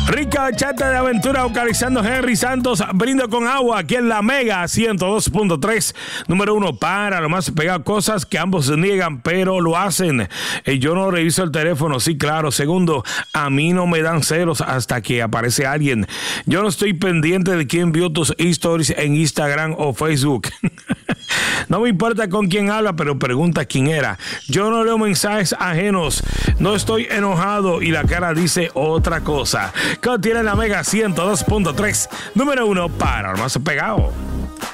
Rica chata de aventura vocalizando Henry Santos, brindo con agua aquí en la Mega 102.3. Número 1, para lo más pegado, cosas que ambos se niegan, pero lo hacen. Yo no reviso el teléfono, sí, claro. Segundo, a mí no me dan celos hasta que aparece alguien. Yo no estoy pendiente de quién vio tus stories en Instagram o Facebook. No me importa con quién habla, pero pregunta quién era. Yo no leo mensajes ajenos. No estoy enojado y la cara dice otra cosa. Contiene la Mega 102.3. Número 1 para lo más pegado.